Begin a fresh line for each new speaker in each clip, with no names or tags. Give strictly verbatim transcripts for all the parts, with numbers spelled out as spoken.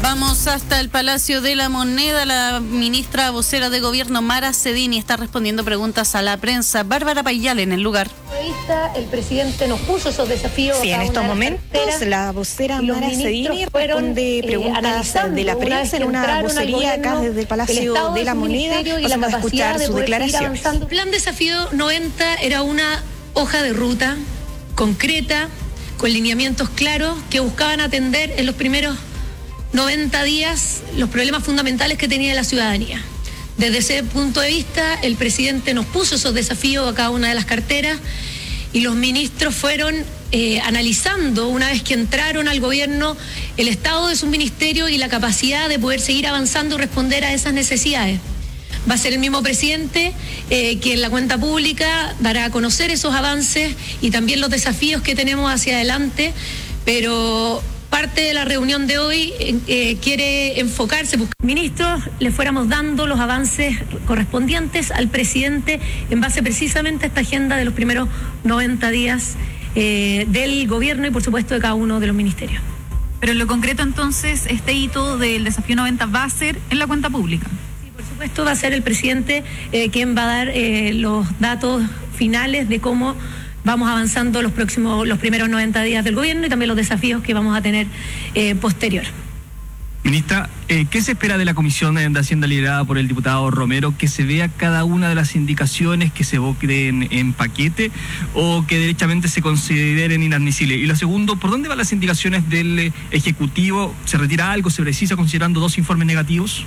Vamos hasta el Palacio de la Moneda. La ministra vocera de Gobierno, Mara Cedini, está respondiendo preguntas a la prensa. Bárbara Payal en el lugar.
El presidente nos puso esos desafíos.
Sí, en estos momentos la vocera Mara Cedini responde preguntas eh, de la prensa en una vocería acá desde el Palacio de la Moneda. Vamos a escuchar sus declaraciones.
El Plan Desafío noventa era una hoja de ruta concreta, con lineamientos claros que buscaban atender en los primeros noventa días los problemas fundamentales que tenía la ciudadanía. Desde ese punto de vista, el presidente nos puso esos desafíos a cada una de las carteras y los ministros fueron eh, analizando, una vez que entraron al gobierno, el estado de su ministerio y la capacidad de poder seguir avanzando y responder a esas necesidades. Va a ser el mismo presidente eh, que en la cuenta pública dará a conocer esos avances y también los desafíos que tenemos hacia adelante, pero parte de la reunión de hoy eh, quiere enfocarse, ministros, le fuéramos dando los avances correspondientes al presidente en base precisamente a esta agenda de los primeros noventa días eh, del gobierno y por supuesto de cada uno de los ministerios.
Pero en lo concreto entonces, este hito del desafío noventa va a ser en la cuenta pública.
Sí, por supuesto va a ser el presidente eh, quien va a dar eh, los datos finales de cómo vamos avanzando los próximos, los primeros noventa días del gobierno y también los desafíos que vamos a tener eh, posterior.
Ministra, eh, ¿qué se espera de la Comisión de Hacienda liderada por el diputado Romero? ¿Que se vea cada una de las indicaciones que se evoquen en paquete o que derechamente se consideren inadmisibles? Y lo segundo, ¿por dónde van las indicaciones del Ejecutivo? ¿Se retira algo? ¿Se precisa considerando dos informes negativos?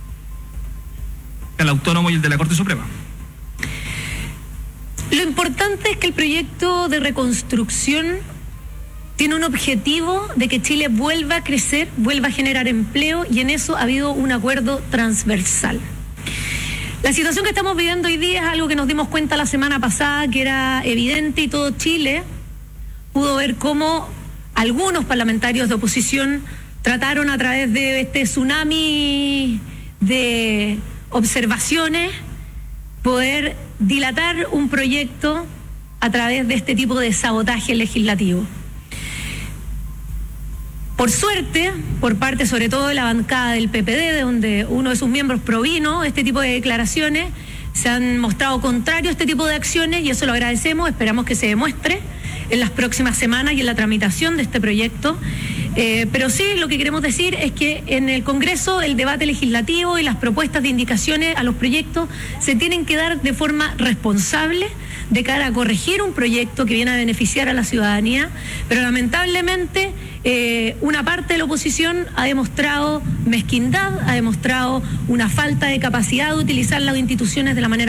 El autónomo y el de la Corte Suprema.
Lo importante es que el proyecto de reconstrucción tiene un objetivo de que Chile vuelva a crecer, vuelva a generar empleo y en eso ha habido un acuerdo transversal. La situación que estamos viviendo hoy día es algo que nos dimos cuenta la semana pasada, que era evidente y todo Chile pudo ver cómo algunos parlamentarios de oposición trataron a través de este tsunami de observaciones poder dilatar un proyecto a través de este tipo de sabotaje legislativo. Por suerte, por parte sobre todo de la bancada del P P D, de donde uno de sus miembros provino este tipo de declaraciones, se han mostrado contrarios a este tipo de acciones y eso lo agradecemos, esperamos que se demuestre en las próximas semanas y en la tramitación de este proyecto. Eh, pero sí, lo que queremos decir es que en el Congreso el debate legislativo y las propuestas de indicaciones a los proyectos se tienen que dar de forma responsable de cara a corregir un proyecto que viene a beneficiar a la ciudadanía, pero lamentablemente eh, una parte de la oposición ha demostrado mezquindad, ha demostrado una falta de capacidad de utilizar las instituciones de la manera